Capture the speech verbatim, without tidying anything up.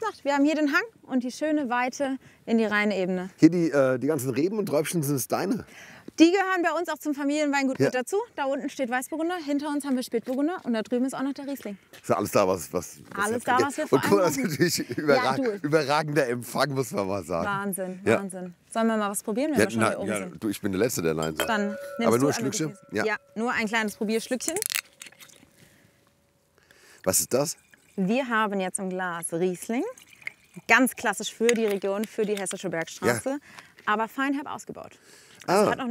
macht. Wir haben hier den Hang und die schöne Weite in die reine Ebene. Hier die, äh, die ganzen Reben und Träubchen sind es deine? Die gehören bei uns auch zum Familienweingut Ja. mit dazu. Da unten steht Weißburgunder, hinter uns haben wir Spätburgunder und da drüben ist auch noch der Riesling. Ist ja alles da, was... was, was Alles da, was wir vor Und guck mal, das allem ist natürlich überrag Ja, du. überragender Empfang, muss man mal sagen. Wahnsinn, Ja. Wahnsinn. Sollen wir mal was probieren, wenn Ja, wir schon na, hier oben ja, sind? du, ich bin der Letzte, der Nein sagt. Dann nimmst Aber du nur ein einmal Schlückchen? die- Ja. ja, nur ein kleines Probierschlückchen. Was ist das? Wir haben jetzt im Glas Riesling. Ganz klassisch für die Region, für die Hessische Bergstraße. Ja. Aber feinherb ausgebaut. Ah. Also hat noch